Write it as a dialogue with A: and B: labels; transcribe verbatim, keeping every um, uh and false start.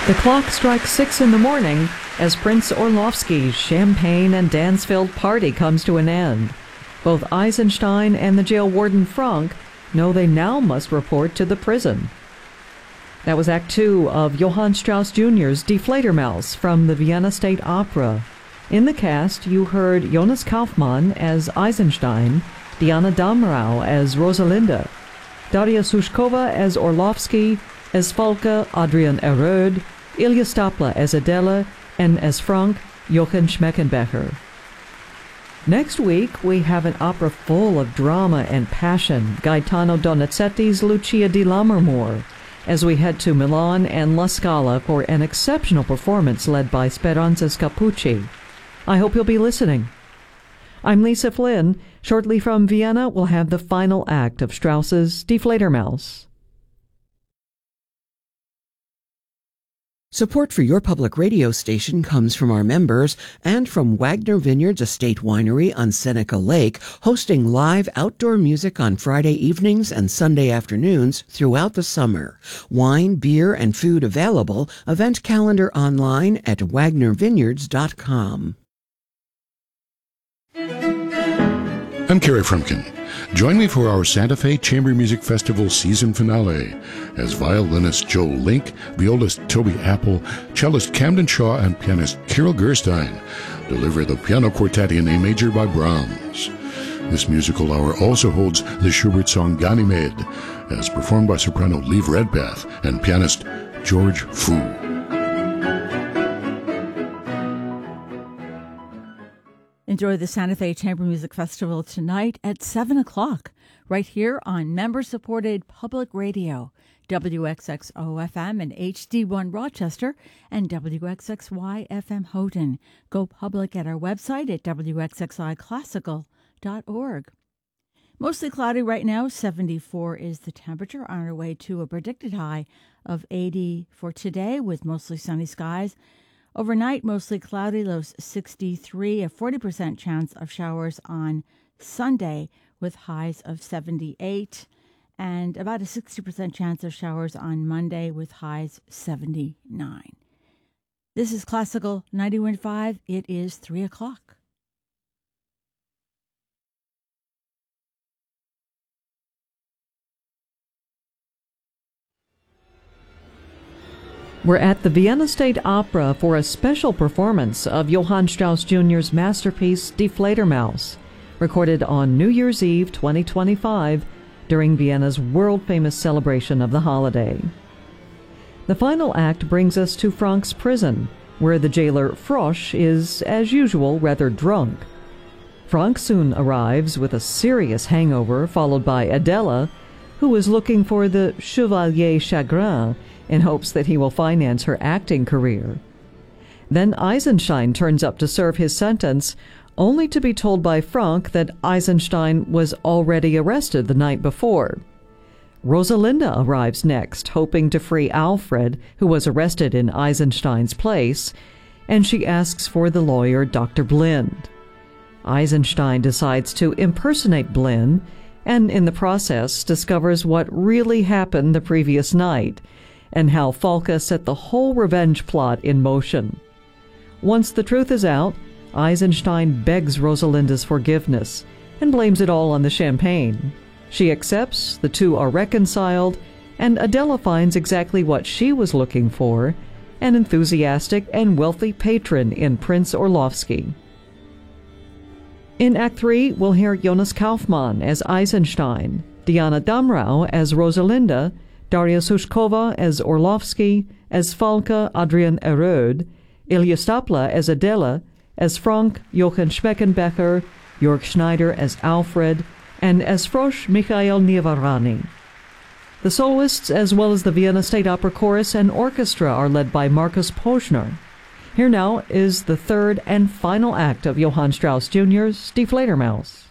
A: The clock strikes six in the morning as Prince Orlovsky's champagne and dance-filled party comes to an end. Both Eisenstein and the jail warden Frank know they now must report to the prison. That was Act Two of Johann Strauss Junior's Die Fledermaus from the Vienna State Opera. In the cast, you heard Jonas Kaufmann as Eisenstein, Diana Damrau as Rosalinda, Daria Sushkova as Orlovsky, as Falke Adrian Eröd, Ilya Stapla as Adela, and as Frank, Jochen Schmeckenbecher. Next week, we have an opera full of drama and passion, Gaetano Donizetti's Lucia di Lammermoor, as we head to Milan and La Scala for an exceptional performance led by Speranza Scapucci. I hope you'll be listening. I'm Lisa Flynn. Shortly from Vienna, we'll have the final act of Strauss's Die Fledermaus.
B: Support for your public radio station comes from our members and from Wagner Vineyards Estate Winery on Seneca Lake, hosting live outdoor music on Friday evenings and Sunday afternoons throughout the summer. Wine, beer, and food available. Event calendar online at wagner vineyards dot com.
C: I'm Kerry Frumkin. Join me for our Santa Fe Chamber Music Festival season finale as violinist Joe Link, violist Toby Apple, cellist Camden Shaw, and pianist Carol Gerstein deliver the piano quartet in A major by Brahms. This musical hour also holds the Schubert song Ganymede, as performed by soprano Liv Redpath and pianist George Fu.
D: Enjoy the Santa Fe Chamber Music Festival tonight at seven o'clock, right here on member-supported public radio, W X X O F M and H D one Rochester and W X X Y F M Houghton. Go public at our website at w x x i classical dot org. Mostly cloudy right now, seventy-four is the temperature, on our way to a predicted high of eighty for today with mostly sunny skies. Overnight, mostly cloudy, lows sixty-three, a forty percent chance of showers on Sunday with highs of seventy-eight, and about a sixty percent chance of showers on Monday with highs seventy-nine. This is Classical ninety-one point five. It is three o'clock.
A: We're at the Vienna State Opera for a special performance of Johann Strauss Junior's masterpiece Die Fledermaus, recorded on New Year's Eve twenty twenty-five during Vienna's world-famous celebration of the holiday. The final act brings us to Frank's prison, where the jailer Frosch is, as usual, rather drunk. Frank soon arrives with a serious hangover, followed by Adela, who is looking for the Chevalier Chagrin in hopes that he will finance her acting career. Then Eisenstein turns up to serve his sentence, only to be told by Frank that Eisenstein was already arrested the night before. Rosalinda arrives next, hoping to free Alfred, who was arrested in Eisenstein's place, and she asks for the lawyer Doctor Blind. Eisenstein decides to impersonate Blind, and in the process discovers what really happened the previous night, and how Falke set the whole revenge plot in motion. Once the truth is out, Eisenstein begs Rosalinda's forgiveness and blames it all on the champagne. She accepts, the two are reconciled, and Adela finds exactly what she was looking for, an enthusiastic and wealthy patron in Prince Orlovsky. In Act Three, we'll hear Jonas Kaufmann as Eisenstein, Diana Damrau as Rosalinda, Daria Sushkova as Orlovsky, as Falke Adrian Eröd, Ilya Stapla as Adela, as Frank Jochen Schmeckenbecher, Jörg Schneider as Alfred, and as Frosch Mikhail Nivarani. The soloists, as well as the Vienna State Opera Chorus and Orchestra, are led by Markus Posner. Here now is the third and final act of Johann Strauss Junior's Die Fledermaus.